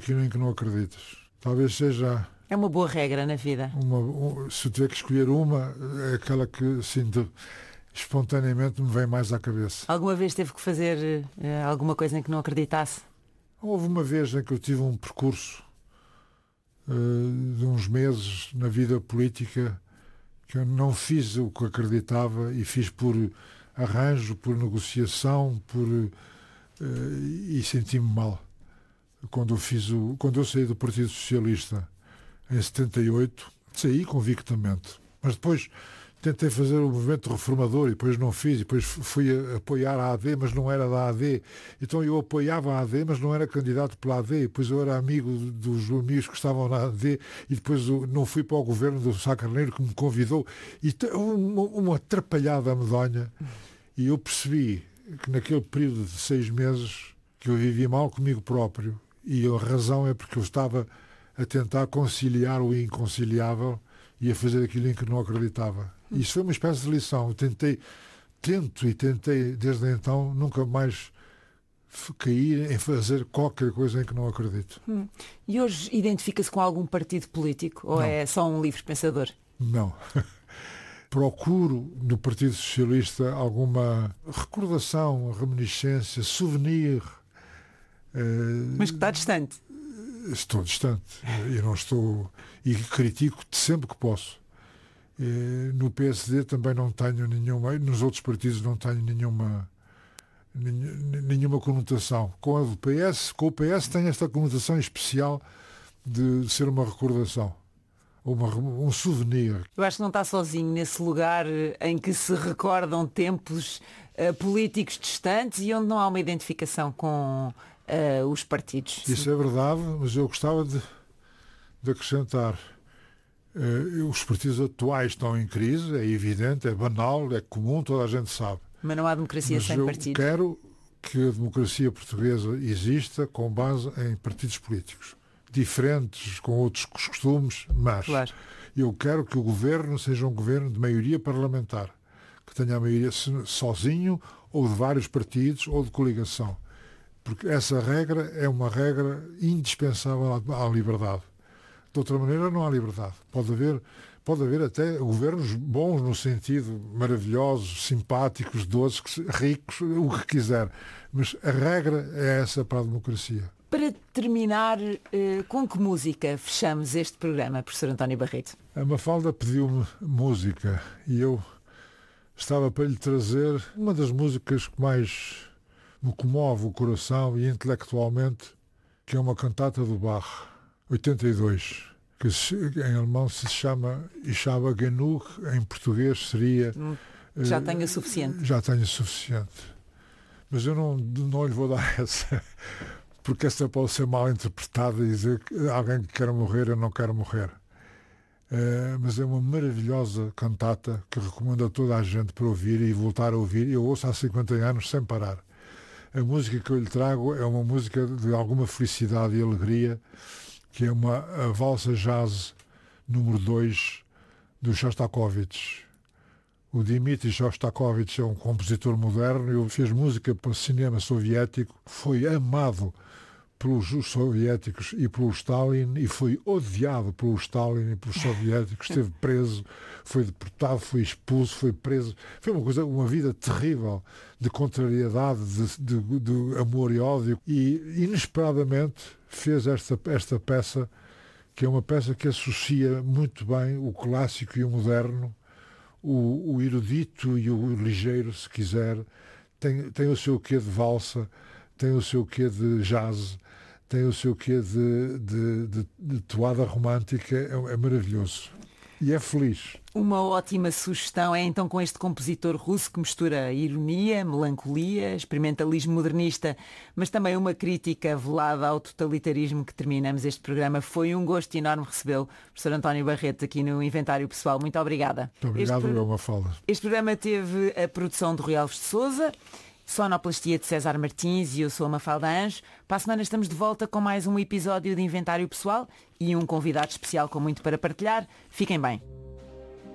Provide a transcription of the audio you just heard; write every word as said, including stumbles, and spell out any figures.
naquilo em que não acreditas. Talvez seja... É uma boa regra na vida. Uma, um, se eu tiver que escolher uma, é aquela que sinto espontaneamente me vem mais à cabeça. Alguma vez teve que fazer uh, alguma coisa em que não acreditasse? Houve uma vez em que eu tive um percurso uh, de uns meses na vida política que eu não fiz o que acreditava e fiz por arranjo, por negociação, por, uh, e senti-me mal. Quando eu, fiz o, quando eu saí do Partido Socialista em setenta e oito, saí convictamente. Mas depois tentei fazer o movimento reformador e depois não fiz. E depois fui a apoiar a A D, mas não era da A D. Então eu apoiava a A D, mas não era candidato pela A D. E depois eu era amigo dos amigos que estavam na A D. E depois eu não fui para o governo do Sá Carneiro, que me convidou. E uma, uma atrapalhada medonha. E eu percebi que naquele período de seis meses que eu vivi mal comigo próprio. E a razão é porque eu estava a tentar conciliar o inconciliável e a fazer aquilo em que não acreditava. Isso foi uma espécie de lição. Eu tentei, tento e tentei desde então nunca mais cair em fazer qualquer coisa em que não acredito. Hum. E hoje identifica-se com algum partido político ou não. É só um livre pensador? Não. Procuro no Partido Socialista alguma recordação, reminiscência, souvenir. Mas que está distante. Estou distante. Eu não estou... E critico sempre que posso. No P S D também não tenho nenhuma... Nos outros partidos não tenho nenhuma... nenhuma conotação. Com a do P S, com o P S tem esta conotação especial de ser uma recordação. Uma, um souvenir. Eu acho que não está sozinho nesse lugar em que se recordam tempos uh, políticos distantes e onde não há uma identificação com... Uh, os partidos. Isso é verdade, mas eu gostava de, de acrescentar. Uh, os partidos atuais estão em crise, é evidente, é banal, é comum, toda a gente sabe. Mas não há democracia mas sem eu partidos. Quero que a democracia portuguesa exista com base em partidos políticos. Diferentes, com outros costumes, mas claro. Eu quero que o governo seja um governo de maioria parlamentar. Que tenha a maioria sozinho, ou de vários partidos, ou de coligação. Porque essa regra é uma regra indispensável à, à liberdade. De outra maneira, não há liberdade. Pode haver, pode haver até governos bons no sentido, maravilhosos, simpáticos, doces, ricos, o que quiser. Mas a regra é essa para a democracia. Para terminar, eh, com que música fechamos este programa, professor António Barreto? A Mafalda pediu-me música e eu estava para lhe trazer uma das músicas que mais... me comove o coração e intelectualmente, que é uma cantata do Bach, oitenta e dois, que em alemão se chama Ich habe genug, em português seria... Já tenho o suficiente. Já tenho o suficiente. Mas eu não, não lhe vou dar essa, porque essa pode ser mal interpretada e dizer que alguém que quer morrer, eu não quero morrer. Uh, mas é uma maravilhosa cantata que recomendo a toda a gente para ouvir e voltar a ouvir. Eu ouço há cinquenta anos sem parar. A música que eu lhe trago é uma música de alguma felicidade e alegria, que é uma a valsa jazz número dois do Shostakovich. O Dmitri Shostakovich é um compositor moderno e fez música para o cinema soviético, foi amado pelos soviéticos e pelo Stalin e foi odiado pelo Stalin e pelos soviéticos, esteve preso, foi deportado, foi expulso, foi preso. Foi uma coisa, uma vida terrível de contrariedade, de, de, de amor e ódio. E inesperadamente fez esta, esta peça, que é uma peça que associa muito bem o clássico e o moderno, o, o erudito e o ligeiro, se quiser. Tem, tem o seu quê de valsa, tem o seu quê de jazz, tem o seu quê de, de, de, de toada romântica, é, é maravilhoso. E é feliz. Uma ótima sugestão é então com este compositor russo que mistura ironia, melancolia, experimentalismo modernista, mas também uma crítica velada ao totalitarismo que terminamos este programa. Foi um gosto enorme recebê-lo, professor António Barreto, aqui no Inventário Pessoal. Muito obrigada. Muito obrigado, este, é uma fala. Este programa teve a produção de Rui Alves de Sousa, sonoplastia de César Martins e eu sou a Mafalda Anjo. Para a semana estamos de volta com mais um episódio de Inventário Pessoal e um convidado especial com muito para partilhar. Fiquem bem.